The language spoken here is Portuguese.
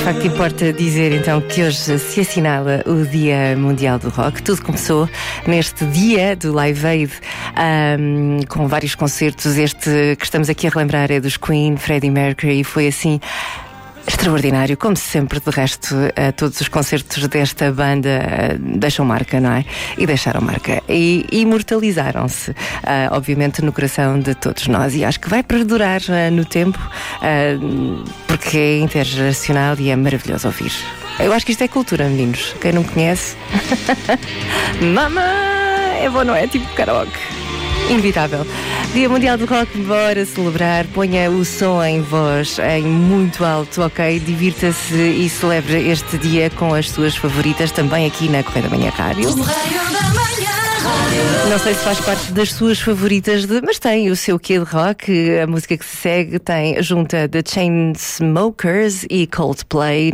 facto importa dizer então que hoje se assinala o Dia Mundial do Rock. Tudo começou neste dia do Live Aid, com vários concertos. Este que estamos aqui a relembrar é dos Queen, Freddie Mercury, e foi assim extraordinário, como sempre. De resto, todos os concertos desta banda deixam marca, não é? E deixaram marca e imortalizaram-se, obviamente, no coração de todos nós, e acho que vai perdurar no tempo, porque é intergeracional e é maravilhoso ouvir. Eu acho que isto é cultura, meninos. Quem não conhece, mama, é bom, não é? Tipo karaoke. Inevitável. Dia Mundial do Rock, bora celebrar. Ponha o som em voz em muito alto, ok? Divirta-se e celebre este dia com as suas favoritas, também aqui na Correio da Manhã Rádio. Não sei se faz parte das suas favoritas, mas tem o seu quê de rock. A música que se segue tem junta The Chainsmokers e Coldplay.